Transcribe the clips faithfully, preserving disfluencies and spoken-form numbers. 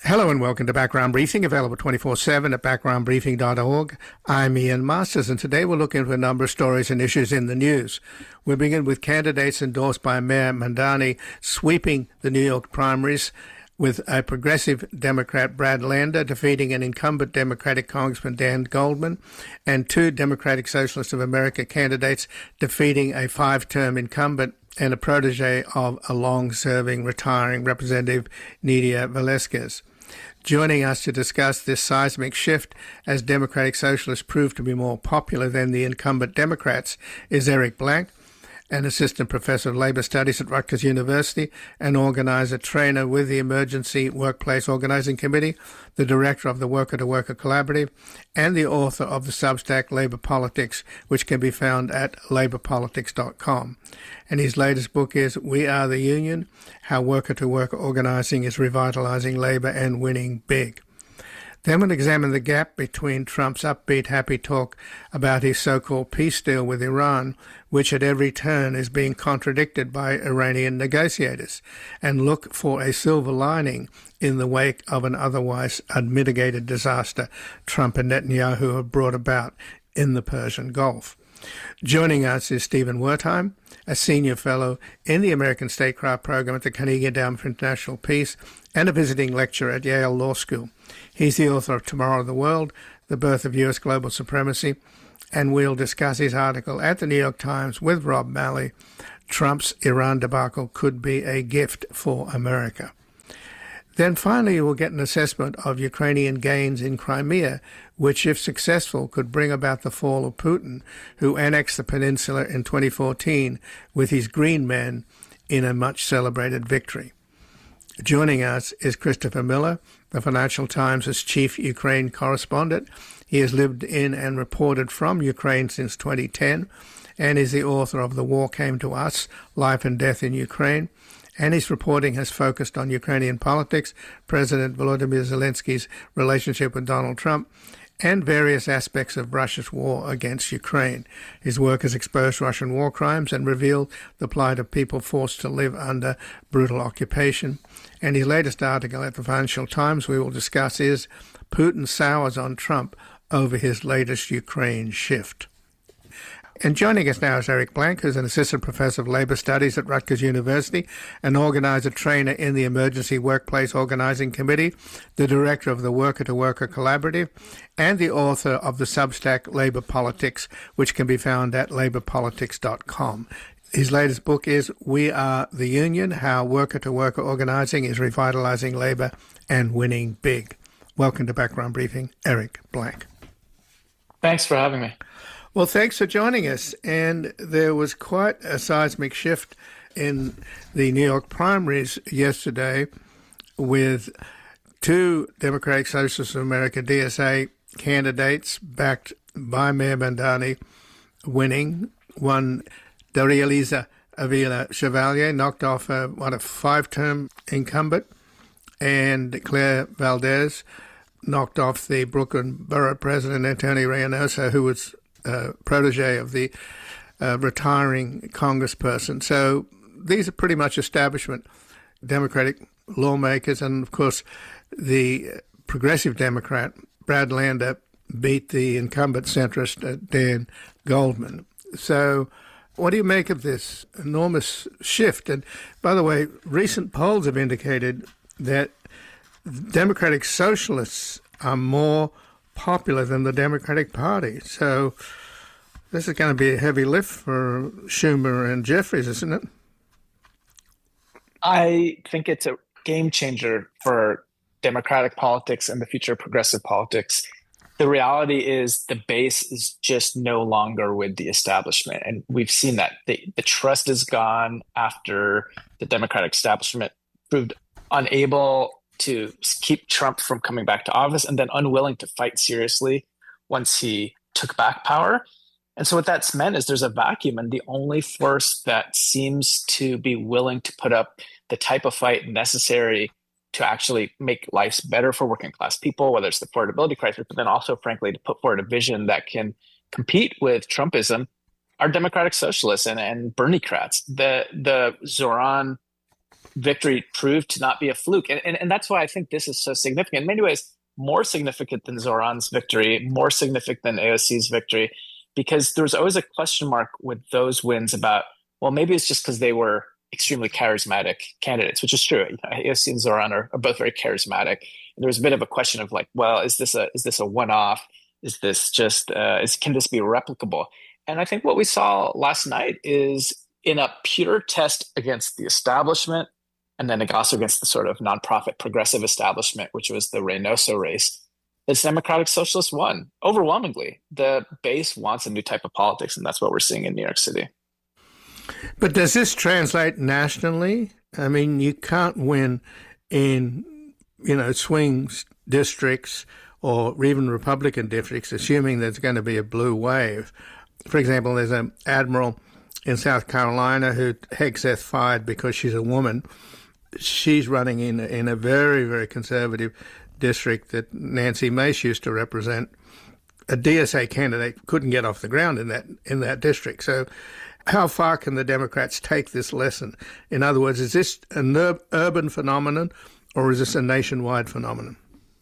Hello and welcome to Background Briefing, available twenty-four seven at background briefing dot org. I'm Ian Masters, and today we'll look into a number of stories and issues in the news. We'll begin with candidates endorsed by Mayor Mamdani sweeping the New York primaries, with a progressive Democrat, Brad Lander, defeating an incumbent Democratic Congressman, Dan Goldman, and two Democratic Socialists of America candidates defeating a five-term incumbent and a protege of a long-serving retiring Representative Nydia Velasquez. Joining us to discuss this seismic shift as Democratic Socialists prove to be more popular than the incumbent Democrats is Eric Blank, an assistant professor of labor studies at Rutgers University, an organizer trainer with the Emergency Workplace Organizing Committee, the director of the Worker to Worker Collaborative, and the author of the Substack Labor Politics, which can be found at labor politics dot com. And his latest book is We Are the Union, How Worker to Worker Organizing is Revitalizing Labor and Winning Big. Then we'll examine the gap between Trump's upbeat, happy talk about his so-called peace deal with Iran, which at every turn is being contradicted by Iranian negotiators, and look for a silver lining in the wake of an otherwise unmitigated disaster Trump and Netanyahu have brought about in the Persian Gulf. Joining us is Stephen Wertheim, a senior fellow in the American Statecraft Program at the Carnegie Endowment for International Peace and a visiting lecturer at Yale Law School. He's the author of Tomorrow of the World, The Birth of U S Global Supremacy, and we'll discuss his article at the New York Times with Rob Malley, Trump's Iran debacle could be a gift for America. Then finally, we'll get an assessment of Ukrainian gains in Crimea, which, if successful, could bring about the fall of Putin, who annexed the peninsula in twenty fourteen with his Green Men in a much-celebrated victory. Joining us is Christopher Miller, the Financial Times' chief Ukraine correspondent. He has lived in and reported from Ukraine since twenty ten and is the author of The War Came to Us, Life and Death in Ukraine. And his reporting has focused on Ukrainian politics, President Volodymyr Zelensky's relationship with Donald Trump, and various aspects of Russia's war against Ukraine. His work has exposed Russian war crimes and revealed the plight of people forced to live under brutal occupation. And his latest article at the Financial Times we will discuss is Putin sours on Trump over his latest Ukraine shift. And joining us now is Eric Blank, who's an assistant professor of labor studies at Rutgers University, an organizer trainer in the Emergency Workplace Organizing Committee, the director of the Worker to Worker Collaborative, and the author of the Substack Labor Politics, which can be found at labor politics dot com. His latest book is We Are the Union, How Worker to Worker Organizing is Revitalizing Labor and Winning Big. Welcome to Background Briefing, Eric Blank. Thanks for having me. Well, thanks for joining us. And there was quite a seismic shift in the New York primaries yesterday with two Democratic Socialists of America, D S A, candidates backed by Mayor Mamdani winning. One, Darya Avila Chevalier, knocked off a, what, a five-term incumbent, and Claire Valdez knocked off the Brooklyn Borough President, Antonio Reynoso, who was Uh, protege of the uh, retiring congressperson. So these are pretty much establishment Democratic lawmakers. And, of course, the progressive Democrat, Brad Lander, beat the incumbent centrist, uh, Dan Goldman. So what do you make of this enormous shift? And, by the way, recent polls have indicated that Democratic Socialists are more popular than the Democratic Party. So this is going to be a heavy lift for Schumer and Jeffries, isn't it? I think it's a game changer for Democratic politics and the future of progressive politics. The reality is the base is just no longer with the establishment. And we've seen that. The, the trust is gone after the Democratic establishment proved unable to keep Trump from coming back to office, and then unwilling to fight seriously once he took back power. And so what that's meant is there's a vacuum, and the only force that seems to be willing to put up the type of fight necessary to actually make lives better for working class people, whether it's the affordability crisis, but then also, frankly, to put forward a vision that can compete with Trumpism, are Democratic Socialists and, and Bernie-crats. The, the Zoran victory proved to not be a fluke. And, and, and that's why I think this is so significant. In many ways, more significant than Zoran's victory, more significant than A O C's victory, because there was always a question mark with those wins about, well, maybe it's just because they were extremely charismatic candidates, which is true. You know, A O C and Zoran are, are both very charismatic. And there was a bit of a question of like, well, is this a is this a one-off? Is this just uh, is can this be replicable? And I think what we saw last night is in a pure test against the establishment, and then also against the sort of nonprofit progressive establishment, which was the Reynoso race, this Democratic Socialist won overwhelmingly. The base wants a new type of politics, and that's what we're seeing in New York City. But does this translate nationally? I mean, you can't win in, you know, swing districts or even Republican districts, assuming there's going to be a blue wave. For example, there's an admiral in South Carolina who Hegseth fired because she's a woman. She's running in in a very, very conservative district that Nancy Mace used to represent. A D S A candidate couldn't get off the ground in that in that district. So how far can the Democrats take this lesson? In other words, is this an ur- urban phenomenon or is this a nationwide phenomenon?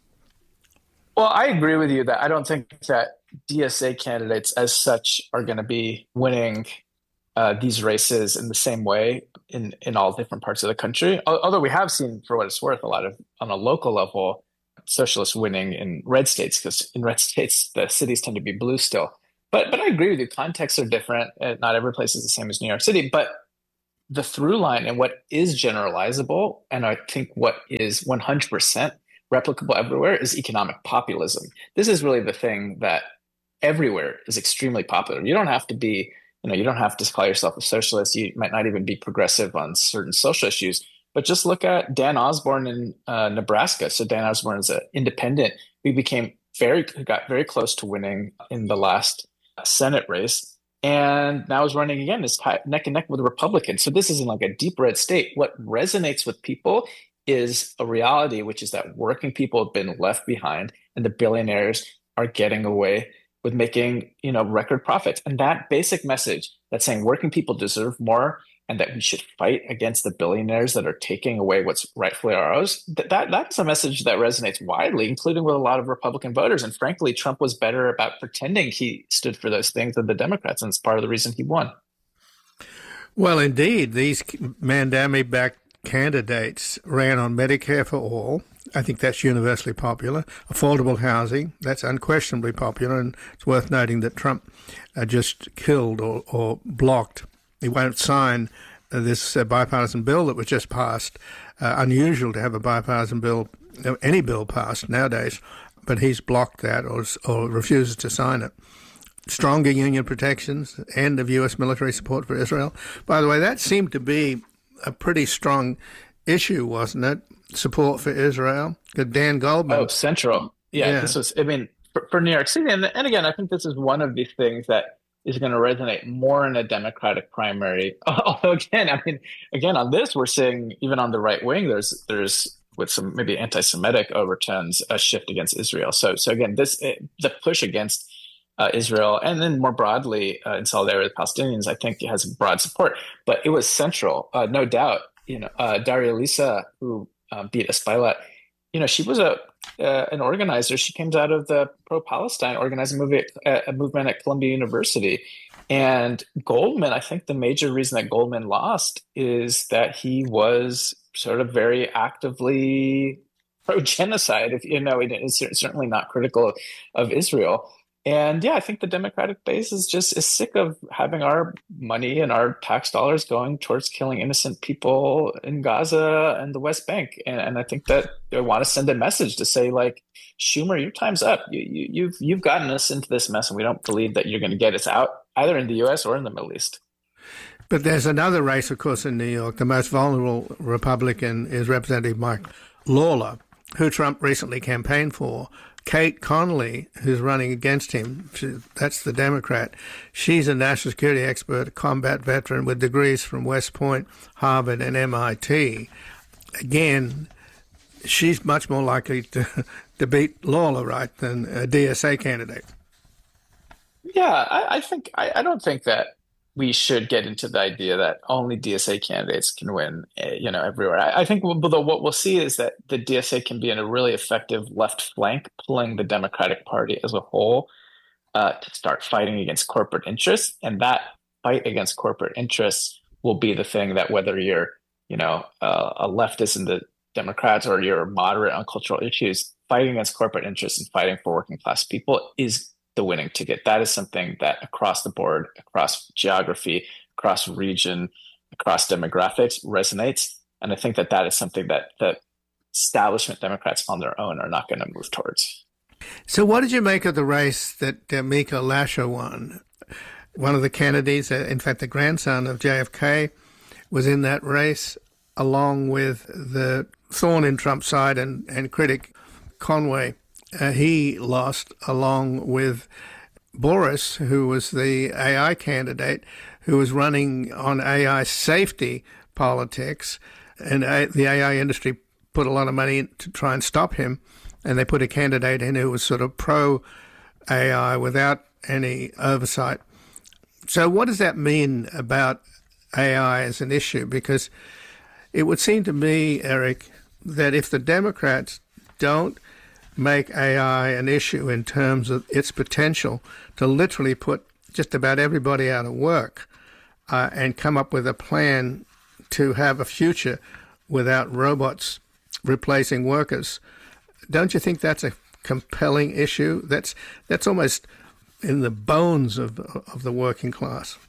Well, I agree with you that I don't think that D S A candidates as such are going to be winning uh, these races in the same way in, in all different parts of the country. Although we have seen, for what it's worth, a lot of, on a local level, socialists winning in red states, because in red states, the cities tend to be blue still. But but I agree with you. Contexts are different. Not every place is the same as New York City. But the through line and what is generalizable, and I think what is one hundred percent replicable everywhere, is economic populism. This is really the thing that everywhere is extremely popular. You don't have to be, you know, you don't have to call yourself a socialist. You might not even be progressive on certain social issues. But just look at Dan Osborne in uh, Nebraska. So Dan Osborne is an independent. We became very, got very close to winning in the last Senate race, and now is running again, is neck and neck with a Republican. So this isn't like a deep red state. What resonates with people is a reality, which is that working people have been left behind, and the billionaires are getting away with making, you know, record profits. And that basic message that's saying working people deserve more, and that we should fight against the billionaires that are taking away what's rightfully ours, that, that that's a message that resonates widely, including with a lot of Republican voters. And frankly, Trump was better about pretending he stood for those things than the Democrats, and it's part of the reason he won. Well, indeed, these Mandami-backed candidates ran on Medicare for all. I think that's universally popular. Affordable housing, that's unquestionably popular, and it's worth noting that Trump uh, just killed or, or blocked. He won't sign uh, this uh, bipartisan bill that was just passed. Uh, unusual to have a bipartisan bill, uh, any bill passed nowadays, but he's blocked that or, or refuses to sign it. Stronger union protections, end of U S military support for Israel. By the way, that seemed to be a pretty strong issue, wasn't it? Support for Israel. Dan Goldman. Oh, central. Yeah, yeah. This was, I mean, for, for New York City. And, and again, I think this is one of these things that is going to resonate more in a Democratic primary. Although again, I mean, again, on this, we're seeing even on the right wing, there's, there's with some maybe anti-Semitic overtones, a shift against Israel. So, so again, this, it, the push against uh, Israel, and then more broadly uh, in solidarity with Palestinians, I think it has broad support, but it was central, uh, no doubt. You know, uh, Daria Lisa, who uh, beat Esbailat, you know, she was a uh, an organizer. She came out of the pro-Palestine organizing movie, uh, a movement at Columbia University. And Goldman, I think the major reason that Goldman lost is that he was sort of very actively pro-genocide, if you know, it is certainly not critical of Israel. And yeah, I think the Democratic base is just is sick of having our money and our tax dollars going towards killing innocent people in Gaza and the West Bank. And, and I think that they want to send a message to say, like, Schumer, your time's up. You, you, you've you've gotten us into this mess, and we don't believe that you're going to get us out either in the U S or in the Middle East. But there's another race, of course, in New York. The most vulnerable Republican is Representative Mike Lawler, who Trump recently campaigned for. Kate Connolly, who's running against him, she, that's the Democrat. She's a national security expert, a combat veteran with degrees from West Point, Harvard, and M I T. Again, she's much more likely to, to beat Lawler, right, than a D S A candidate. Yeah, I, I think I, I don't think that we should get into the idea that only D S A candidates can win, uh, you know, everywhere. I, I think we'll, what we'll see is that the D S A can be in a really effective left flank, pulling the Democratic Party as a whole uh, to start fighting against corporate interests. And that fight against corporate interests will be the thing that, whether you're, you know, uh, a leftist in the Democrats or you're moderate on cultural issues, fighting against corporate interests and fighting for working class people is the winning ticket. That is something that across the board, across geography, across region, across demographics resonates. And I think that that is something that the establishment Democrats on their own are not going to move towards. So what did you make of the race that uh, Mika Lasher won? One of the Kennedys, uh, in fact, the grandson of J F K, was in that race, along with the thorn in Trump's side and, and critic Conway. Uh, he lost along with Boris, who was the A I candidate, who was running on A I safety politics. And a, the A I industry put a lot of money in to try and stop him. And they put a candidate in who was sort of pro-A I without any oversight. So what does that mean about A I as an issue? Because it would seem to me, Eric, that if the Democrats don't make A I an issue in terms of its potential to literally put just about everybody out of work uh, and come up with a plan to have a future without robots replacing workers, don't you think that's a compelling issue? That's that's almost in the bones of of the working class.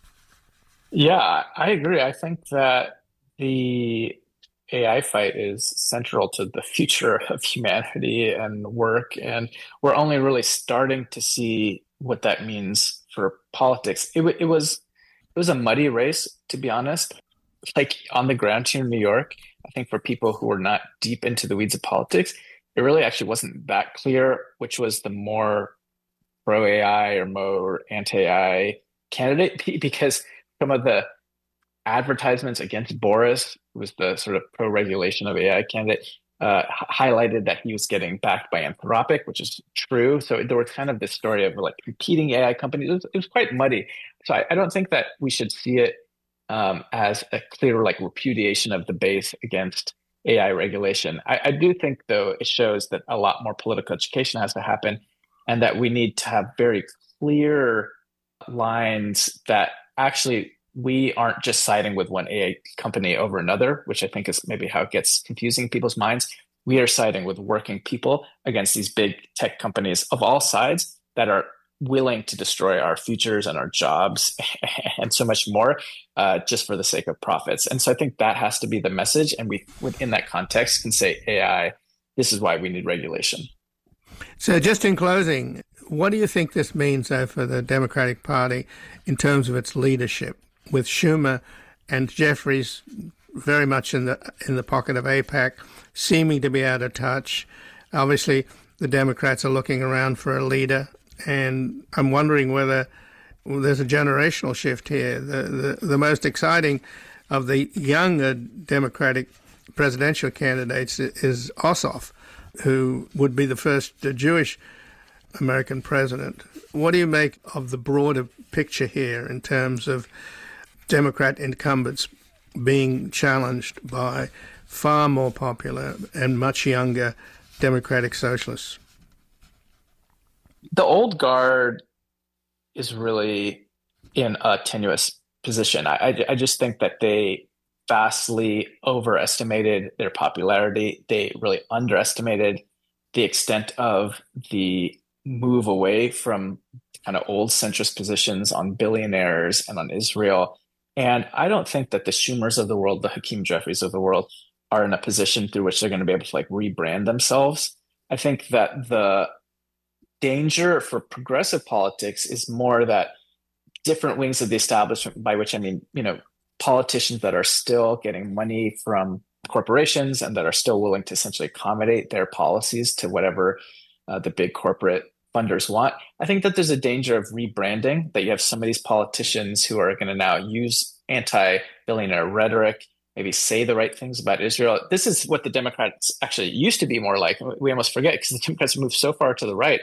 Yeah, I agree. I think that the A I fight is central to the future of humanity and work, and we're only really starting to see what that means for politics. It, it was it was a muddy race, to be honest. Like on the ground here in New York, I think for people who were not deep into the weeds of politics, it really actually wasn't that clear which was the more pro-A I or more anti-A I candidate, because some of the advertisements against Boris, who was the sort of pro-regulation of A I candidate, uh, highlighted that he was getting backed by Anthropic, which is true. So there was kind of this story of like competing A I companies. It was, it was quite muddy. So I, I don't think that we should see it um, as a clear like repudiation of the base against A I regulation. I, I do think, though, it shows that a lot more political education has to happen, and that we need to have very clear lines that actually we aren't just siding with one A I company over another, which I think is maybe how it gets confusing in people's minds. We are siding with working people against these big tech companies of all sides that are willing to destroy our futures and our jobs and so much more uh, just for the sake of profits. And so I think that has to be the message. And we, within that context, can say A I, this is why we need regulation. So just in closing, what do you think this means, though, for the Democratic Party in terms of its leadership, with Schumer and Jeffries very much in the in the pocket of AIPAC, seeming to be out of touch? Obviously, the Democrats are looking around for a leader, and I'm wondering whether there's a generational shift here. The, the, the most exciting of the younger Democratic presidential candidates is Ossoff, who would be the first Jewish American president. What do you make of the broader picture here in terms of Democrat incumbents being challenged by far more popular and much younger Democratic socialists? The old guard is really in a tenuous position. I, I, I just think that they vastly overestimated their popularity. They really underestimated the extent of the move away from kind of old centrist positions on billionaires and on Israel. And I don't think that the Schumers of the world, the Hakeem Jeffries of the world, are in a position through which they're going to be able to like rebrand themselves. I think that the danger for progressive politics is more that different wings of the establishment, by which I mean, you know, politicians that are still getting money from corporations and that are still willing to essentially accommodate their policies to whatever uh, the big corporate funders want. I think that there's a danger of rebranding, that you have some of these politicians who are going to now use anti-billionaire rhetoric, maybe say the right things about Israel. This is what the Democrats actually used to be more like. We almost forget because the Democrats moved so far to the right.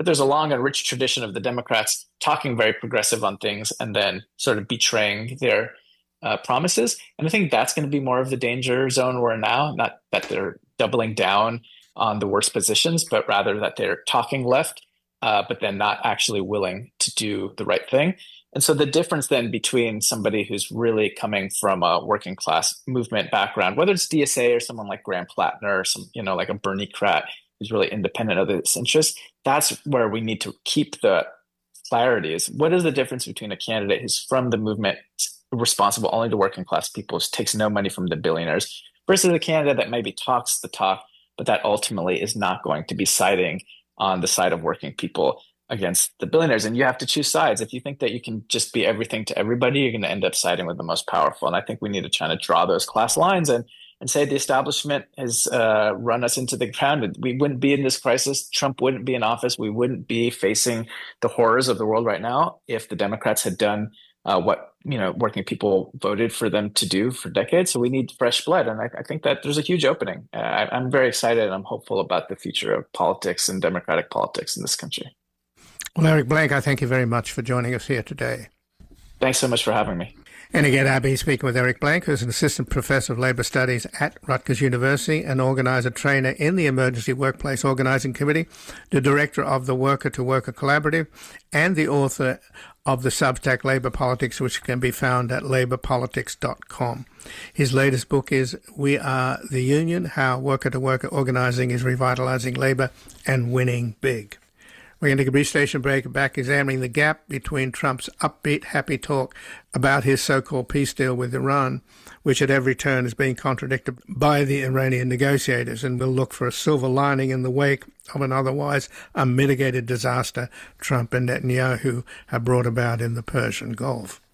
but there's a long and rich tradition of the Democrats talking very progressive on things and then sort of betraying their uh, promises. And I think that's going to be more of the danger zone we're in now, not that they're doubling down on the worst positions, but rather that they're talking left, uh, but then not actually willing to do the right thing. And so the difference then between somebody who's really coming from a working class movement background, whether it's D S A or someone like Graham Plattner or some, you know, like a Bernie-crat who's really independent of this interest, that's where we need to keep the clarity is what is the difference between a candidate who's from the movement responsible only to working class people, takes no money from the billionaires, versus a candidate that maybe talks the talk, but that ultimately is not going to be siding on the side of working people against the billionaires. And you have to choose sides. If you think that you can just be everything to everybody, you're going to end up siding with the most powerful. And I think we need to try to draw those class lines and and say the establishment has uh, run us into the ground. We wouldn't be in this crisis. Trump wouldn't be in office. We wouldn't be facing the horrors of the world right now if the Democrats had done uh, what you know working people voted for them to do for decades. So we need fresh blood. And I, I think that there's a huge opening. Uh, I, I'm very excited and I'm hopeful about the future of politics and democratic politics in this country. Well, Eric Blank, I thank you very much for joining us here today. Thanks so much for having me. And again, I've been speaking with Eric Blank, who's an assistant professor of labour studies at Rutgers University, an organizer trainer in the Emergency Workplace Organising Committee, the director of the Worker to Worker Collaborative, and the author of the Substack Labour Politics, which can be found at labour politics dot com. His latest book is We Are the Union, How Worker to Worker Organising is Revitalising Labour and Winning Big. We're going to take a brief station break, back examining the gap between Trump's upbeat, happy talk about his so-called peace deal with Iran, which at every turn is being contradicted by the Iranian negotiators, and we'll look for a silver lining in the wake of an otherwise unmitigated disaster Trump and Netanyahu have brought about in the Persian Gulf.